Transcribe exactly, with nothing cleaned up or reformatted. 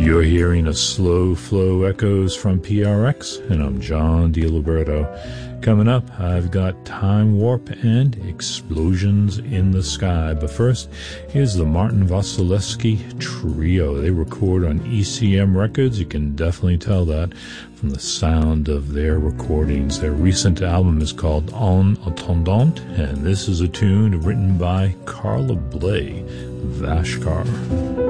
You're hearing a slow flow echoes from P R X, and I'm John DiLiberto. Coming up, I've got Time Warp and Explosions in the Sky. But first, here's the Martin Vasilevsky Trio. They record on E C M Records. You can definitely tell that from the sound of their recordings. Their recent album is called En Attendant, and this is a tune written by Carla Bley, Vashkar.